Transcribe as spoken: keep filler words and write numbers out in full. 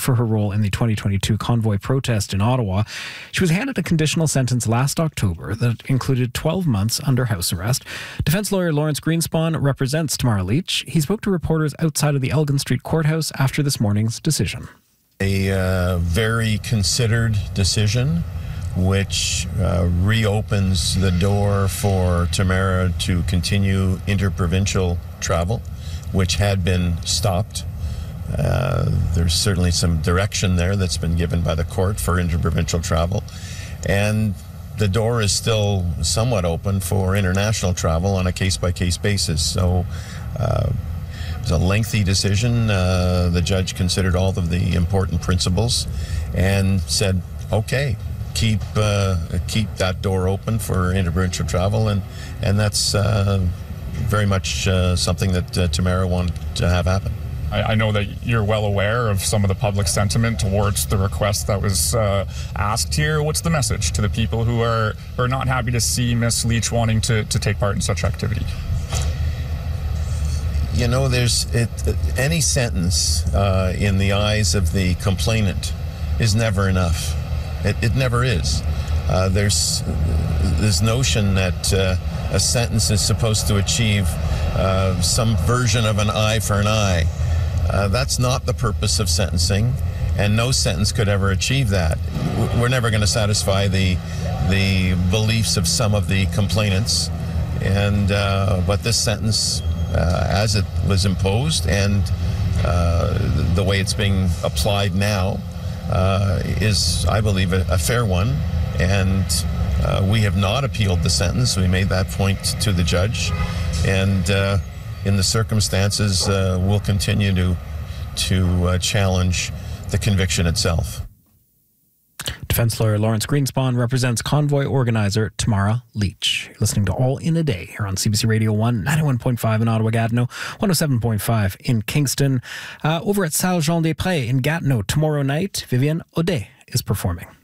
for her role in the twenty twenty-two convoy protest in Ottawa. She was handed a conditional sentence last October that included twelve months under house arrest. Defense lawyer Lawrence Greenspan represents Tamara Lich. He spoke to reporters outside of the Elgin Street Courthouse after this morning's decision. A uh, very considered decision, which uh, reopens the door for Tamara to continue interprovincial travel, which had been stopped. Uh, there's certainly some direction there that's been given by the court for interprovincial travel. And the door is still somewhat open for international travel on a case-by-case basis. So uh, it was a lengthy decision. Uh, the judge considered all of the important principles and said, okay, keep uh, keep that door open for interprovincial travel, and and that's uh, very much uh, something that uh, Tamara wanted to have happen. I, I know that you're well aware of some of the public sentiment towards the request that was uh, asked here. What's the message to the people who are, are not happy to see Miss Lich wanting to, to take part in such activity? You know, there's it, any sentence uh, in the eyes of the complainant is never enough. It, it never is. Uh, there's this notion that uh, a sentence is supposed to achieve uh, some version of an eye for an eye. Uh, that's not the purpose of sentencing, and no sentence could ever achieve that. We're never going to satisfy the the beliefs of some of the complainants, and uh, but this sentence, uh, as it was imposed and uh, the way it's being applied now, Uh, is, I believe, a, a fair one, and uh, we have not appealed the sentence. We made that point to the judge, and uh, in the circumstances, uh, we'll continue to to uh, challenge the conviction itself. Defense lawyer Lawrence Greenspan represents convoy organizer Tamara Lich. You're listening to All in a Day here on C B C Radio one, ninety-one point five in Ottawa-Gatineau, one oh seven point five in Kingston. Uh, over at Salle-Jean-des-Prés in Gatineau tomorrow night, Vivienne Audet is performing.